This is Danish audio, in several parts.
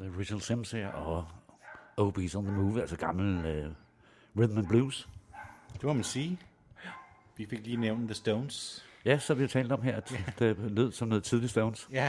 Richard Sims her, og OB's on the Move, altså gammel rhythm and blues. Det må man sige. Vi fik lige nævnt The Stones. Ja, så vi har talt om her, at det lød som noget tidligt Stones. Ja.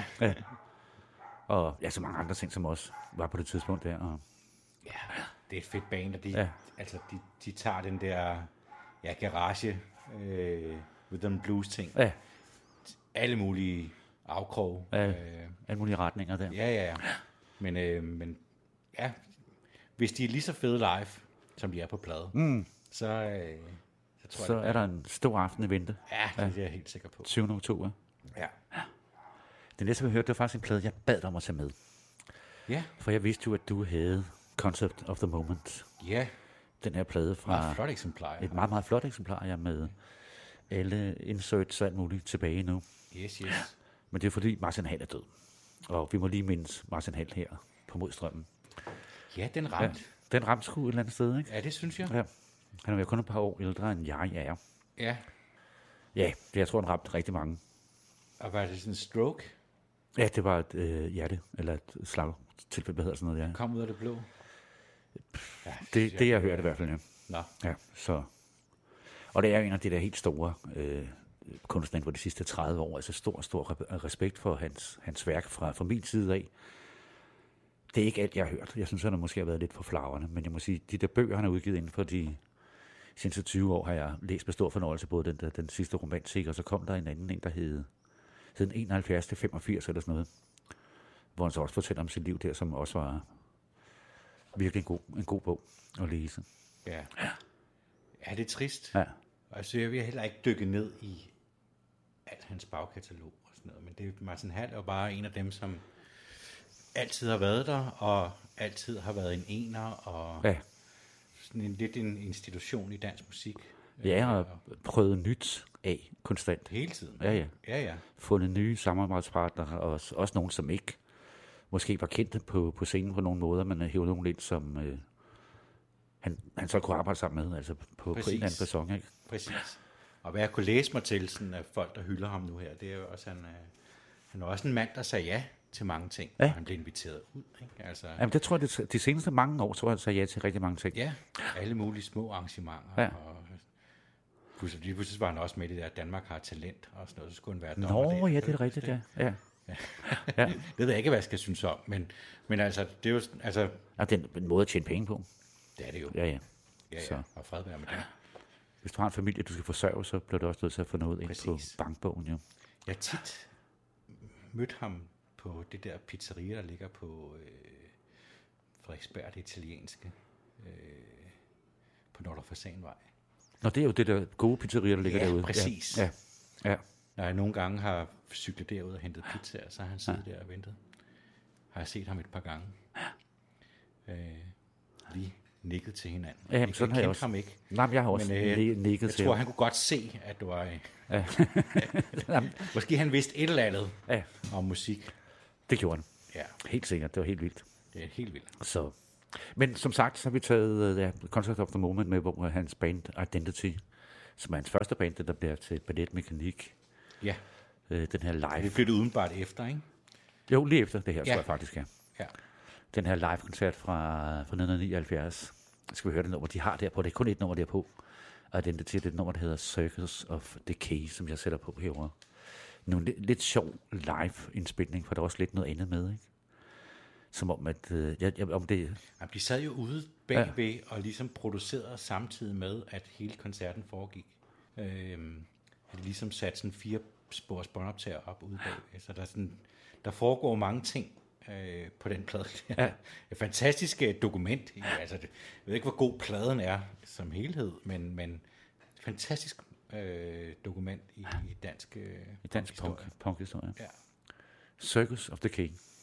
Og ja, så mange andre ting, som også var på det tidspunkt der. Og Ja, det er et fedt band, og de tager den der garage rhythm blues ting. Ja. Alle mulige afkrog. Alle mulige retninger der. Ja. Men ja, hvis de er lige så fede live, som de er på plade, så tror jeg, Så er der en stor aften i vente. Ja, det er jeg helt sikker på. 20. oktober. Ja. Det næste, vi hørte, det var faktisk en plade, jeg bad dig om at tage med. Ja. For jeg vidste jo, at du havde Concept of the Moment. Ja. Den her plade fra Meget flot eksemplar. et meget, meget flot eksemplar, jeg med alle inserts og alt muligt tilbage nu. Yes. Men det er fordi Martin Hall er død. Og vi må lige mindes Martin Hall her på Modstrømmen. Ja, den ramte. Ja, den ramte sgu et eller andet sted, ikke? Ja, det synes jeg. Ja. Han er jo kun et par år ældre end jeg er. Ja. Ja, det jeg tror, han ramte rigtig mange. Og var det sådan en stroke? Ja, det var et hjerte, eller et slagtilfælde, hvad hedder sådan noget, ja. Kom ud af det blå? Ja, Det jeg hørte i hvert fald, ja. Nå. Ja, så. Og det er jo en af de der helt store kunstnere for de sidste 30 år. Altså stor respekt for hans værk fra min side af. Det er ikke alt, jeg har hørt. Jeg synes, han måske har været lidt for flagrende. Men jeg må sige, de der bøger, han har udgivet inden for de seneste 20 år, har jeg læst med stor fornøjelse. Både den sidste romantik, og så kom der en anden, der hed 71 til 85 eller sådan noget. Hvor han så også fortæller om sit liv der, som også var virkelig en god bog at læse. Ja. Ja, det er trist. Ja. Altså, jeg vil heller ikke dykke ned i alt hans bagkatalog og sådan noget, men det Martin Hall er jo bare en af dem, som altid har været der, og altid har været en ener, og sådan lidt en institution i dansk musik. Ja, og prøvet nyt af konstant. Hele tiden. Ja. Fundet nye samarbejdspartnere, og også nogen, som ikke måske var kendte på scenen på nogle måder, men hævde nogen lidt, som han så kunne arbejde sammen med, altså på en eller anden facon, ikke? Præcis. Og hvad jeg kunne læse mig til, sådan af folk, der hylder ham nu her, det er jo også, han er også en mand, der sagde ja til mange ting, og han blev inviteret ud, ikke? Altså, jamen, det tror jeg, de seneste mange år, tror jeg, han sagde ja til rigtig mange ting. Ja, alle mulige små arrangementer, og pludselig var han også med i det der, Danmark har talent, og sådan noget, så skulle han være dommer. Nå, ja, det er rigtigt, ja. Ja. Det ved jeg ikke, hvad jeg skal synes om, men altså, det er jo, altså... Ja, det er en måde at tjene penge på. Det er det jo. Ja. Så. Og fred være med det. Hvis du har en familie, du skal forsørge, så bliver du også nødt til at få noget ind på bankbogen, jo. Jeg har tit mødt ham på det der pizzeria, der ligger på Frederiksberg, det italienske, på Nordre Fasanvej. Nå, det er jo det der gode pizzeria, der ligger derude. Præcis. Ja. Når jeg nogle gange har cyklet derud og hentet pizzaer, så har han siddet der og ventet. Har jeg set ham et par gange. Lige nikket til hinanden. Ja, sådan har jeg også. Ham ikke. Nej, jeg har også nikket til. Jeg tror, han kunne godt se, at du var... Måske han vidste et eller andet om musik. Det gjorde han. Ja. Helt sikkert. Det var helt vildt. Det er helt vildt. Så. Men som sagt, så har vi taget Concept of the Moment med, hvor hans band Identity, som er hans første band, der bliver til balletmekanik. Ja. Den her live. Det blev det udenbart efter, ikke? Jo, lige efter det her, tror jeg faktisk, ja. Den her live-koncert fra 1979. Skal vi høre det nummer, de har der på. Det er kun et nummer der på. Identity, det er et nummer, der hedder Circus of Decay, som jeg sætter på herovre. Nogle lidt sjov live-indspilning, for der er også lidt noget andet med, ikke? Som om, at... om det... Jamen, de sad jo ude bagved og ligesom producerede samtidig med, at hele koncerten foregik. De ligesom sat sådan 4 spors båndoptager op ude bagved. Så der foregår mange ting på den plade. Ja. Et fantastisk dokument. Altså, jeg ved ikke, hvor god pladen er som helhed, men fantastisk dokument i dansk punkhistorie. Ja. Circus of Decay.